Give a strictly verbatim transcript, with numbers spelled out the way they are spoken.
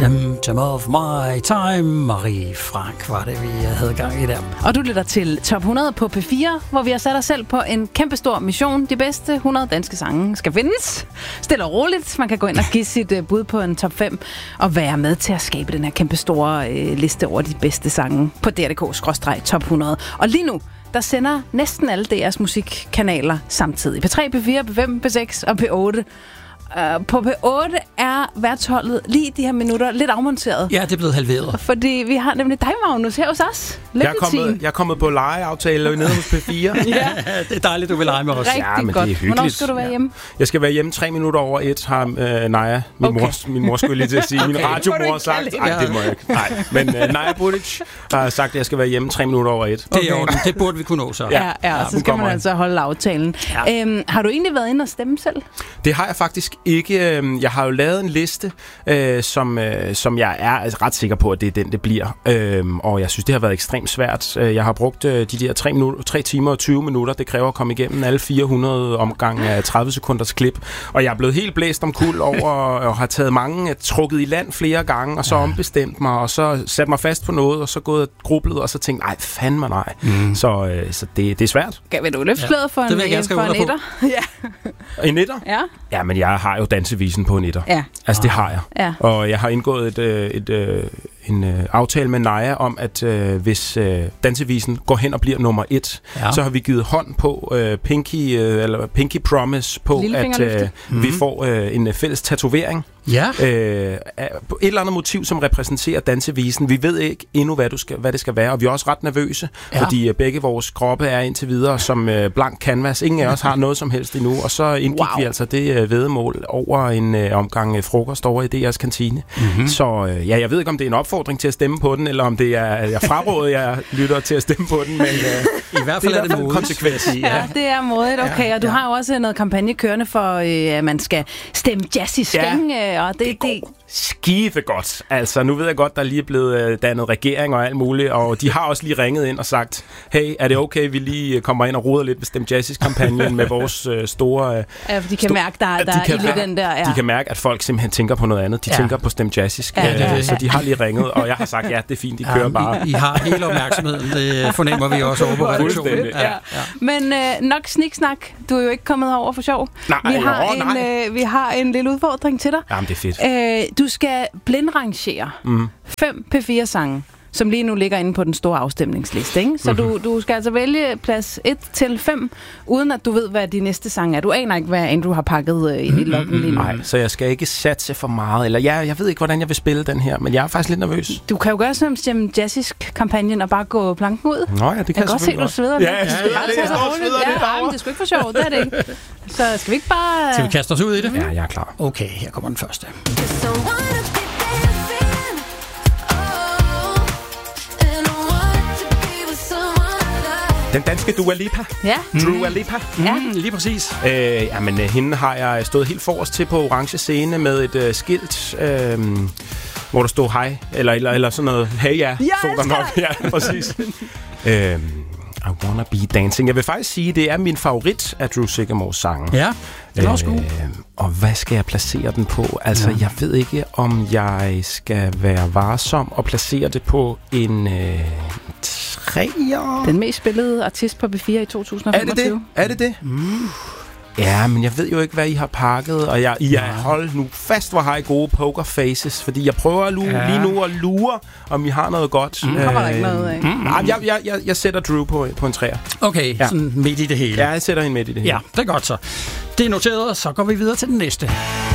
Symptom of my time. Marie Frank var det, vi havde gang i der. Og du lytter til Top hundrede på P fire, hvor vi har sat os selv på en kæmpestor mission. De bedste hundrede danske sange skal findes. Stille og roligt. Man kan gå ind og give sit uh, bud på en top fem og være med til at skabe den her kæmpestore uh, liste over de bedste sange på D R punktum d k skråstreg top hundrede. Og lige nu, der sender næsten alle D R's musikkanaler samtidig. P tre, P fire, P fem, P seks og P otte. Uh, på P otte er værtsholdet lige de her minutter lidt afmonteret. Ja, det er blevet halveret. Fordi vi har nemlig dig, Magnus, her hos os. Jeg er, kommet, jeg er kommet på legeaftale nede hos P fire. Ja, det er dejligt, du vil lege med os. Rigtig ja, men godt. Det er hyggeligt. Hvornår skal du være hjemme? Jeg skal være hjemme tre minutter over et, har øh, Naja, min, okay. mor, min mor skulle lige til at sige. Okay. Min radiomor har sagt. Nej, det må jeg ikke. Nej, men øh, Naja Budic har sagt, at jeg skal være hjemme tre minutter over et. Okay. Det er orden. Det burde vi kunne nå så. Ja, ja, ja, ja så skal man altså holde aftalen. Ja. Øhm, har du egentlig været inde og stemme selv? Det har jeg faktisk ikke. Jeg har jo lavet en liste, øh, som, øh, som jeg er ret sikker på, at det er den, det bliver. Øhm, og jeg synes, det har været ekstremt svært. Jeg har brugt øh, de der tre, minutter, tre timer og tyve minutter. Det kræver at komme igennem alle fire hundrede omgange af tredive sekunders klip. Og jeg er blevet helt blæst om kul over og har taget mange, trukket i land flere gange, og så ja. ombestemt mig, og så sat mig fast på noget, og så gået og grublet, og så tænkt, nej, fandme nej. Mm. Så, øh, så det, det er svært. Kan vil du løfte sløret ja. for en, en, for en etter? Ja. En etter? Ja. Ja, men jeg har jo dansevisen på en etter. Ja. Altså, det har jeg. Ja. Og jeg har indgået et, et, et, en uh, aftale med Naja om, at uh, hvis uh, dansevisen går hen og bliver nummer et, ja. så har vi givet hånd på uh, Pinky, uh, eller Pinky Promise på, at uh, mm. vi får uh, en uh, fælles tatovering. Ja. Øh, et eller andet motiv, som repræsenterer dansevisen. Vi ved ikke endnu, hvad, du skal, hvad det skal være, og vi er også ret nervøse, ja. fordi uh, begge vores kroppe er indtil videre som uh, blank canvas. Ingen af os har noget som helst endnu, og så indgik wow. vi altså det uh, væddemål over en uh, omgang uh, frokost over i D R's kantine. Mm-hmm. Så uh, ja, jeg ved ikke, om det er en opfordring til at stemme på den, eller om det er, jeg fraråder, jeg lytter til at stemme på den, men uh, i hvert fald er det modigt. Konsekvens. Ja. ja, det er modigt, okay. Ja, og du ja. har jo også noget kampagne kørende for, uh, at man skal stemme jazz i skæng, ja. Og det, det, det skide godt. Altså, nu ved jeg godt, der lige er blevet dannet regering og alt muligt, og de har også lige ringet ind og sagt, hey, er det okay, vi lige kommer ind og roder lidt ved Stem Jazzis-kampagnen med vores uh, store... Uh, ja, for de kan sto- mærke, der, der de er ild i den der, ja. De kan mærke, at folk simpelthen tænker på noget andet. De ja. tænker på Stem Jazzis. Ja, ja, ja. Så de har lige ringet, og jeg har sagt, ja, det er fint, de kører ja, bare. I, I har hele opmærksomheden. Det fornemmer vi også over på redaktionen. Ja. Ja. Men uh, nok sniksnak. Du er jo ikke kommet herover for sjov. Nej, vi har, jo, en, nej. Uh, vi har en lille udfordring til dig. Jamen, det er fedt. Uh, du skal blindrangere mm. fem P fire sange, som lige nu ligger inde på den store afstemningsliste, ikke? Så mm-hmm. du, du skal altså vælge plads et til fem, uden at du ved, hvad de næste sange er. Du aner ikke, hvad Andrew har pakket uh, ind i loggen lige nu. Nej, så jeg skal ikke satse for meget. Eller ja, jeg ved ikke, hvordan jeg vil spille den her, men jeg er faktisk lidt nervøs. Du kan jo gøre som Stem Jazzis-kampagnen og bare gå planken ud. Nå ja, det kan jeg, jeg godt se, du sveder lidt. Ja, jeg sveder lidt. Ja, det er sgu ikke for sjovt, det er det ikke. Så skal vi ikke bare... Skal vi kaste os ud i det? Ja, jeg er klar. Okay, her kommer den første. Den danske Dua Lipa. Ja. Dua Lipa. Ja, mm, lige præcis. Øh, jamen, hende har jeg stået helt forrest til på orange scene med et uh, skilt, øh, hvor der stod hej, eller, eller, eller sådan noget. Hey ja, ja stod der nok. Ja, præcis. øh, I Wanna Be Dancing. Jeg vil faktisk sige, det er min favorit af Drew Sycamores sange. Ja, det er også god. Øh, og hvad skal jeg placere den på? Altså, ja. jeg ved ikke, om jeg skal være varsom og placere det på en øh, treer. Den mest spillede artist på P fire i to tusind og femogtyve. Er det det? Er det det? Mm. Ja, men jeg ved jo ikke, hvad I har pakket, og jeg, I er hold nu fast, hvor har I gode pokerfaces, fordi jeg prøver at lure, ja. lige nu at lure, om I har noget godt. Mm. Kommer der ikke noget af? Mm. Nej, jeg, jeg, jeg, jeg sætter Drew på, på en træer. Okay, ja. Sådan midt i det hele. Ja, jeg sætter hende midt i det hele. Ja, det er godt så. Det er noteret, så går vi videre til den næste.